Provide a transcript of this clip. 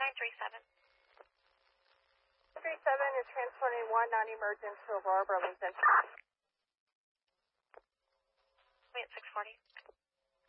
937. 37 is transporting one non-emergent to Aurora, Burlington. Wait, 640.